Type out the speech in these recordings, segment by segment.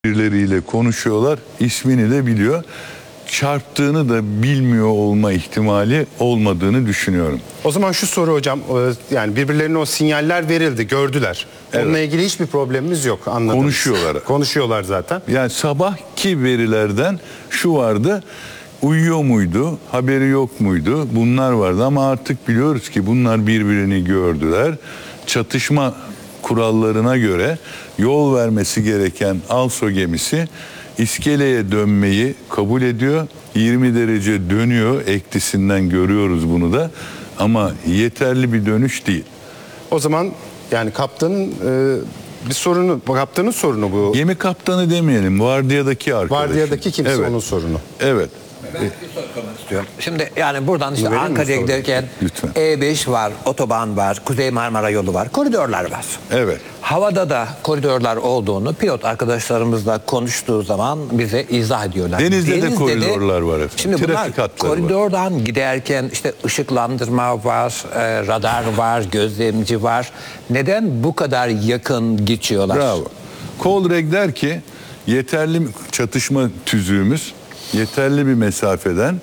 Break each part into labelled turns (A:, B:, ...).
A: birileriyle konuşuyorlar, ismini de biliyor. Çarptığını da bilmiyor olma ihtimali olmadığını düşünüyorum.
B: O zaman şu soru hocam, yani birbirlerine o sinyaller verildi, gördüler.
A: Evet.
B: Onunla ilgili hiçbir problemimiz yok, anladınız.
A: Konuşuyorlar.
B: Konuşuyorlar zaten.
A: Yani sabahki verilerden şu vardı, uyuyor muydu, haberi yok muydu, bunlar vardı ama artık biliyoruz ki bunlar birbirini gördüler. Çatışma kurallarına göre yol vermesi gereken Also gemisi iskeleye dönmeyi kabul ediyor. 20 derece dönüyor, eklisinden görüyoruz bunu da ama yeterli bir dönüş değil.
B: O zaman yani kaptanın bir sorunu, kaptanın sorunu bu.
A: Gemi kaptanı demeyelim, vardiyadaki arkadaş.
B: Vardiyadaki kimse,
A: evet.
B: Onun sorunu.
A: Evet.
C: Ben bir soru sormak istiyorum. Şimdi yani buradan işte
B: Verir mi
C: Ankara'ya
B: soru?
C: giderken
A: Lütfen.
C: E5 var, otoban var, Kuzey Marmara yolu var, koridorlar var.
A: Evet.
C: Havada da koridorlar olduğunu pilot arkadaşlarımızla konuştuğu zaman bize izah ediyorlar.
A: Denizde de koridorlar var efendim.
C: Şimdi bunlar
A: Trafik hatları var.
C: koridordan giderken işte ışıklandırma var, radar var, gözlemci var. Neden bu kadar yakın geçiyorlar?
A: Bravo. Kolreg der ki yeterli çatışma tüzüğümüz yeterli bir mesafeden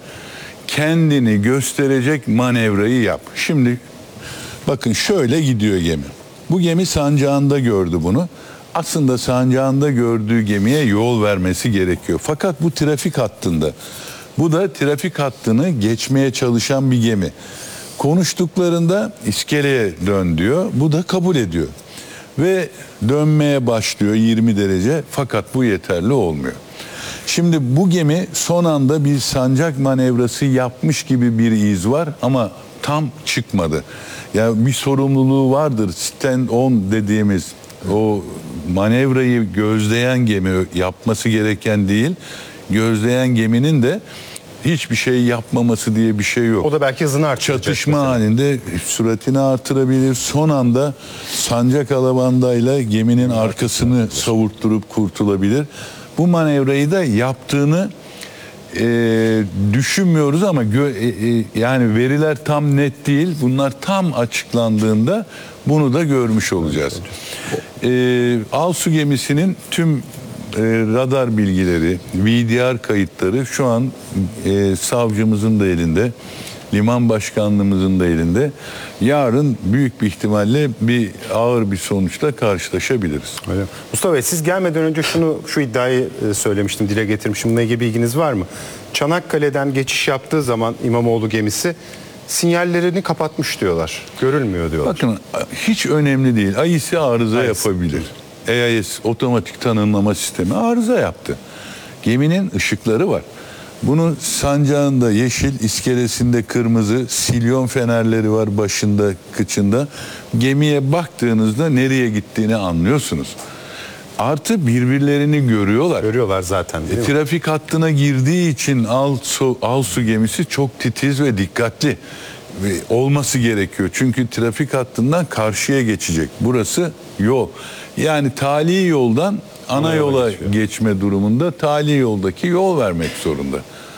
A: kendini gösterecek manevrayı yap. Şimdi bakın şöyle gidiyor gemi. Bu gemi sancağında gördü bunu. Aslında sancağında gördüğü gemiye yol vermesi gerekiyor. Fakat bu trafik hattında. Bu da trafik hattını geçmeye çalışan bir gemi. Konuştuklarında iskeleye dön diyor. Bu da kabul ediyor. Ve dönmeye başlıyor 20 derece fakat bu yeterli olmuyor. Şimdi bu gemi son anda bir sancak manevrası yapmış gibi bir iz var ama tam çıkmadı. Yani bir sorumluluğu vardır. Stand-on dediğimiz o manevrayı gözleyen gemi yapması gereken değil. Gözleyen geminin de hiçbir şey yapmaması diye bir şey yok.
B: O da belki hızını artıracak.
A: Çatışma
B: mesela.
A: halinde süratini artırabilir. Son anda sancak alabandayla geminin arkasını savurtturup kurtulabilir. Bu manevrayı da yaptığını düşünmüyoruz ama yani veriler tam net değil. Bunlar tam açıklandığında bunu da görmüş olacağız. Alsu gemisinin tüm radar bilgileri, VDR kayıtları şu an savcımızın da elinde, liman başkanlığımızın da elinde. Yarın büyük bir ihtimalle ağır bir sonuçla karşılaşabiliriz.
B: Öyle. Mustafa Bey, siz gelmeden önce şu iddiayı söylemiştim, dile getirmişim. Bununla ilgili bilginiz var mı? Çanakkale'den geçiş yaptığı zaman İmamoğlu gemisi sinyallerini kapatmış diyorlar. Görülmüyor diyorlar.
A: Bakın hiç önemli değil. AIS arıza yapabilir. EIS otomatik tanımlama sistemi arıza yaptı. Geminin ışıkları var. Bunun sancağında yeşil, iskelesinde kırmızı, silyon fenerleri var başında, kıçında. Gemiye baktığınızda nereye gittiğini anlıyorsunuz. Artı birbirlerini görüyorlar.
B: Görüyorlar zaten, değil mi?
A: Trafik hattına girdiği için Alsu gemisi çok titiz ve dikkatli olması gerekiyor. Çünkü trafik hattından karşıya geçecek. Burası yol. Yani tali yoldan ana yola geçme durumunda tali yoldaki yol vermek zorunda.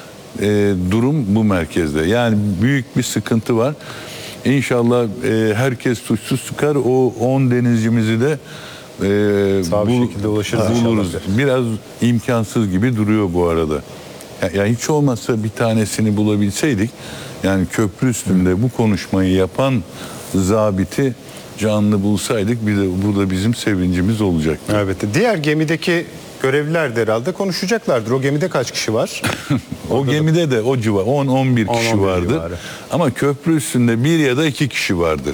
A: Durum bu merkezde. Yani büyük bir sıkıntı var. İnşallah herkes suçsuz çıkar. O 10 denizcimizi de
B: Sağ bir şekilde ulaşırız
A: buluruz.
B: inşallah.
A: Biraz imkansız gibi duruyor bu arada. Yani hiç olmazsa bir tanesini bulabilseydik, yani köprü üstünde bu konuşmayı yapan zabiti canlı bulsaydık, bu da bizim sevincimiz olacaktı.
B: Evet. Diğer gemideki görevliler de herhalde konuşacaklardır. O gemide kaç kişi var?
A: O gemide de o civar 10-11 kişi
B: 10-11
A: vardır.
B: civarı.
A: Ama köprü üstünde 1 ya da 2 kişi vardır.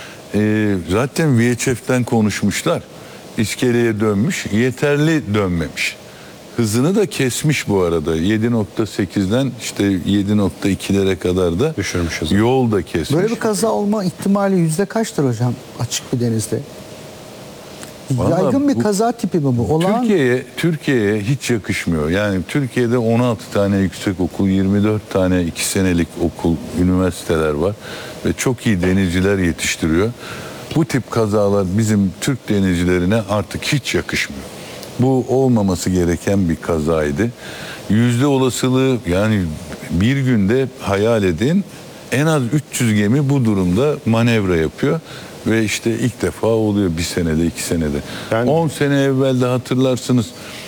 A: Zaten VHF'den konuşmuşlar. İskeleye dönmüş, yeterli dönmemiş. Hızını da kesmiş bu arada. 7.8'den işte 7.2'lere kadar da
B: Düşürmüş hızını.
A: yol da kesmiş.
D: Böyle bir kaza olma ihtimali yüzde kaçtır hocam açık bir denizde?
A: Vallahi
D: Yaygın bir
A: bu-
D: kaza tipi mi bu?
A: Türkiye'ye hiç yakışmıyor. Yani Türkiye'de 16 tane yüksek okul, 24 tane 2 senelik okul, üniversiteler var ve çok iyi denizciler yetiştiriyor. Bu tip kazalar bizim Türk denizcilerine artık hiç yakışmıyor. Bu olmaması gereken bir kazaydı. Yüzde olasılığı, yani bir günde hayal edin, en az 300 gemi bu durumda manevra yapıyor. Ve işte ilk defa oluyor, bir senede, 2 senede.
B: Yani-
A: 10 sene evvel de hatırlarsınız